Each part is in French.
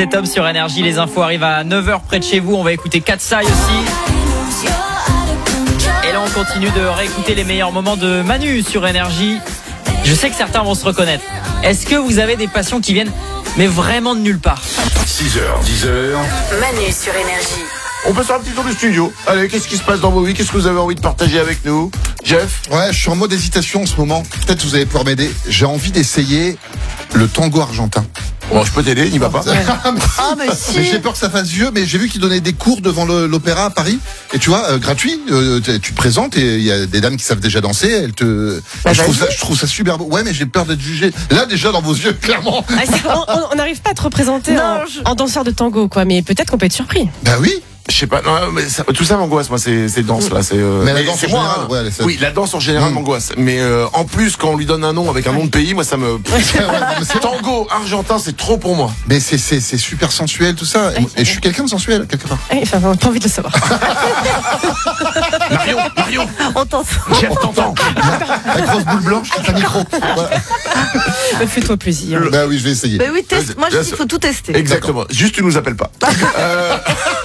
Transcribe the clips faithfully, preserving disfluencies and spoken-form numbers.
cet homme sur Énergie. Les infos arrivent à neuf heures près de chez vous. On va écouter Katsai aussi. Et là, on continue de réécouter les meilleurs moments de Manu sur Énergie. Je sais que certains vont se reconnaître. Est-ce que vous avez des passions qui viennent, mais vraiment de nulle part? six heures, dix heures. Manu sur Énergie. On peut faire un petit tour du studio. Allez, qu'est-ce qui se passe dans vos vies? Qu'est-ce que vous avez envie de partager avec nous, Jeff? Ouais, je suis en mode hésitation en ce moment. Peut-être vous allez pouvoir m'aider. J'ai envie d'essayer le tango argentin. Bon, je peux t'aider, n'y va pas. Ouais. mais si. Ah, mais si. Mais j'ai peur que ça fasse vieux, mais j'ai vu qu'ils donnaient des cours devant le, l'opéra à Paris. Et tu vois, euh, gratuit, euh, tu te présentes et il y a des dames qui savent déjà danser. Elles te. Bah, je, trouve vas-y. ça, je trouve ça super beau. Ouais, mais j'ai peur d'être jugé. Là, déjà dans vos yeux, clairement. Ah, c'est- on- on n'arrive pas à te représenter Non, en, je- en danseur de tango, quoi. Mais peut-être qu'on peut être surpris. Bah oui. Je sais pas, non, mais ça, tout ça m'angoisse, moi, ces, ces danses là. C'est, euh, Mais la danse c'est en moi, général, hein. ouais, c'est- Oui, la danse en général Mm. m'angoisse. Mais euh, en plus, quand on lui donne un nom avec un nom de pays, moi, ça me. Ouais, mais c'est- Tango argentin, c'est trop pour moi. Mais c'est, c'est, c'est super sensuel tout ça. Et, et je suis quelqu'un de sensuel quelque part. Eh, Enfin, on n'a pas envie de le savoir. Marion, Marion, On t'entend. Jeff, t'entends? La grosse boule blanche qui est un micro. Voilà. Mais Fais-toi plaisir. Bah oui, je vais essayer. Mais oui, teste. Moi, je Là, dis qu'il c'est- faut tout tester. Exactement. Juste, tu nous appelles pas. euh...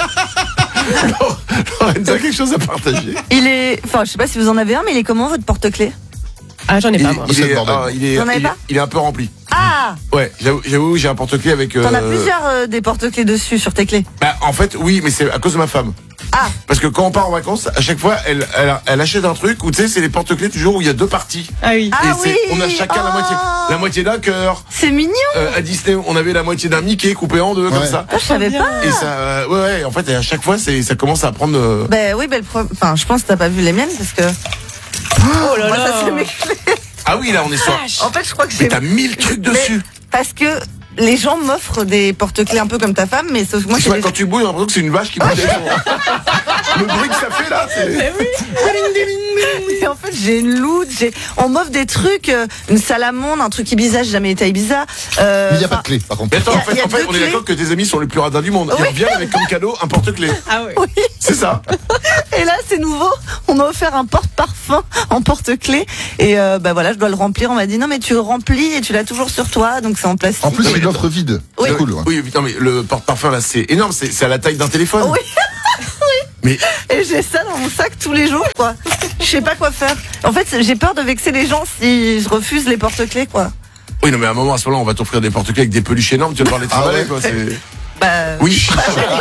Lorenza, quelque chose à partager? Il est. Enfin, je sais pas si vous en avez un, mais il est comment votre porte-clés? Ah, j'en ai Il, pas, moi. il C'est le est, bordel. ah, il est, Vous en avez il est- pas il est un peu rempli. Ah Ouais, j'avoue, j'avoue, j'ai un porte-clés avec. T'en as euh, plusieurs euh, des porte-clés dessus sur tes clés. Bah, en fait, oui, mais c'est à cause de ma femme. Ah Parce que quand on part en vacances, à chaque fois, elle, elle, elle achète un truc où tu sais, c'est les porte-clés toujours où il y a deux parties. Ah oui. Ah Et c'est, oui. on a chacun la Oh. moitié, la moitié d'un cœur. C'est mignon. Euh, à Disney, on avait la moitié d'un Mickey coupé en deux comme Ouais. ça. Ah, je savais bien. pas. Et ça, euh, ouais, ouais. En fait, à chaque fois, c'est, ça commence à prendre. euh, Ben oui, ben le pro- enfin, je pense que t'as pas vu les miennes parce que. Oh là Moi, ça, là. c'est mes clés. Ah oui, là, on est sur. En fait, je crois que Mais j'ai. t'as mille trucs Mais- dessus. Parce que les gens m'offrent des porte-clés un peu comme ta femme, mais sauf que moi, Tu c'est vois, des... quand tu bouilles, j'ai l'impression que c'est une vache qui bouge. Le bruit que ça fait là, c'est. Et en fait, j'ai une loot, j'ai... on m'offre des trucs, euh, une salamandre, un truc Ibiza, j'ai jamais été à Ibiza. Euh, Mais il n'y a pas de enfin, clé, par contre. Mais attends, Y a- en fait, y a en fait deux on est clés. d'accord que tes amis sont les plus radins du monde. Ils Oui. reviennent avec comme cadeau un porte-clés. Ah oui. Oui. C'est ça. Et là, c'est nouveau. On m'a offert un porte-parfum en porte-clés. Et euh, bah voilà, je dois le remplir. On m'a dit non, mais tu le remplis et tu l'as toujours sur toi, donc c'est en plastique. En plus, Non, c'est mais une offre vide. Oui. C'est cool. Ouais. Oui, non, mais le porte-parfum là, c'est énorme. C'est, c'est à la taille d'un téléphone. Oui. Mais Et j'ai ça dans mon sac tous les jours, quoi. Je sais pas quoi faire. En fait, j'ai peur de vexer les gens si je refuse les porte-clés, quoi. oui, non, mais à un moment, à ce moment-là, on va t'offrir des porte-clés avec des peluches énormes. Tu vas devoir les Ah travailler, ouais. quoi. C'est... Bah, Oui.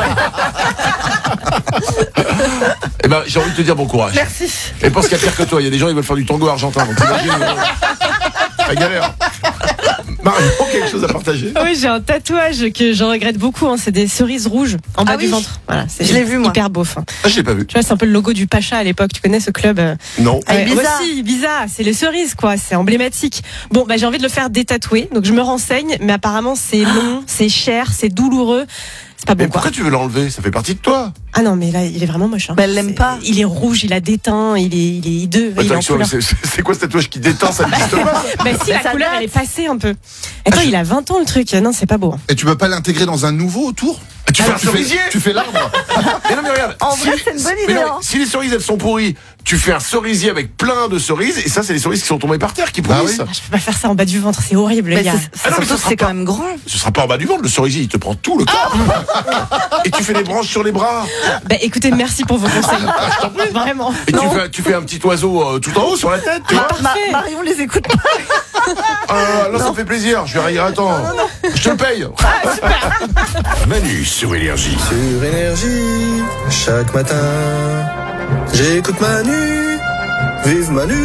Eh ben, j'ai envie de te dire bon courage. merci. Et pense qu'il y a pire que toi. Il y a des gens qui veulent faire du tango argentin. Donc t'imagines, euh, la galère. Marion, quelque chose à partager? Oui, j'ai un tatouage que je regrette beaucoup. Hein. C'est des cerises rouges en bas Ah du oui. ventre. Voilà, c'est Je l'ai vu, moi. hyper beau. Fin. Ah, je l'ai pas vu. Tu vois, c'est un peu le logo du Pacha à l'époque. Tu connais ce club euh, Non. Ah, Ibiza. aussi, Ibiza, c'est les cerises, quoi. C'est emblématique. Bon, bah, j'ai envie de le faire détatouer. Donc, je me renseigne. Mais apparemment, c'est long, c'est cher, c'est douloureux. C'est pas Mais bon, quoi. pourquoi tu veux l'enlever? Ça fait partie de toi. Ah non, mais là, il est vraiment moche. Hein. Bah, elle l'aime C'est- pas. Il est rouge, il a déteint, il est, il est hideux. il est Attends, en couleur. c'est, c'est, c'est quoi ce tatouage qui déteint? Ça n'existe pas. Bah si, la ça couleur, date. elle est passée un peu. Attends, il a vingt ans le truc. Non, c'est pas beau. hein. Et tu peux pas l'intégrer dans un nouveau autour? Tu fais un tu, cerisier? fais, tu fais l'arbre. Mais non, mais regarde. En si- vrai, c'est une bonne mais idée, non, hein. si les cerises elles sont pourries, tu fais un cerisier avec plein de cerises, et ça, c'est les cerises qui sont tombées par terre qui Bah pourrissent. oui. Ah, je peux pas faire ça en bas du ventre, c'est horrible, Mais les gars. c'est, c'est Ah non, mais surtout ce que sera c'est pas- quand même grand. Ce sera pas en bas du ventre, le cerisier, il te prend tout le corps. Et tu fais des branches sur les bras. Bah écoutez, merci pour vos conseils. Vraiment. Et tu fais, tu fais un petit oiseau euh, tout en haut sur la tête, tu vois. Ma- Parfait. Marion les écoute pas. Ah, là, ça me fait plaisir. Je vais rire. Attends. Je te le paye. Manu sur Énergie. Sur Énergie, chaque matin, j'écoute Manu, vive Manu.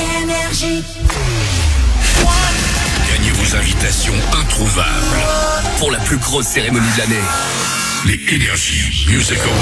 Gagnez vos invitations introuvables pour la plus grosse cérémonie de l'année. Les Énergie Music Awards.